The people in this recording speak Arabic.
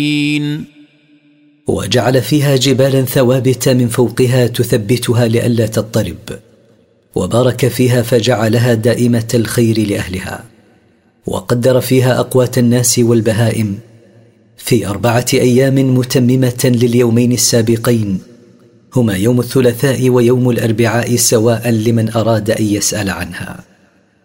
وجعل فيها جبالا ثوابت من فوقها تثبتها لئلا تضطرب، وبارك فيها فجعلها دائمة الخير لأهلها، وقدر فيها أقوات الناس والبهائم في 4 أيام متممة لليومين السابقين، هما يوم الثلاثاء ويوم الأربعاء، سواء لمن أراد أن يسأل عنها.